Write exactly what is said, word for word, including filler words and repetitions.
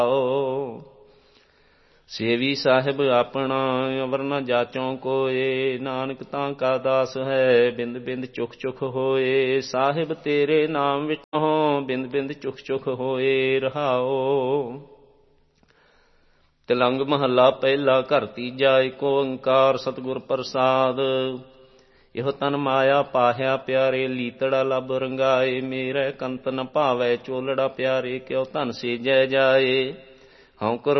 ਸੇਵੀ ਸਾਹਿਬ ਆਪਣਾ ਅਵਰ ਨ ਜਾਚੋਂ ਕੋਏ, ਨਾਨਕ ਤਾਂ ਕਾ ਦਾਸ ਹੈ ਬਿੰਦ ਬਿੰਦ ਚੁਖ ਚੁਖ ਹੋਏ। ਸਾਹਿਬ ਤੇਰੇ ਨਾਮ ਵਿੱਚੋਂ ਬਿੰਦ ਬਿੰਦ ਚੁਖ ਚੁਖ ਹੋਏ। ਰਹਾਓ। ਤਿਲੰਗ ਮਹੱਲਾ ਪਹਿਲਾ ਘਰ ਤੀਜਾ ਏਕ ਓੰਕਾਰ ਸਤਿਗੁਰ ਪ੍ਰਸਾਦ। ਇਹੋ ਤਨ ਮਾਇਆ ਪਾਹਿਆ ਪਿਆਰੇ, ਲੀਤੜਾ ਲੱਭ ਰੰਗਾਏ। ਮੇਰੇ ਕੰਤ ਨ ਭਾਵੈ ਚੋਲੜਾ ਪਿਆਰੇ, ਕਿਉ ਧਨ ਸੇਜੈ ਜਾਏ। ਹਉ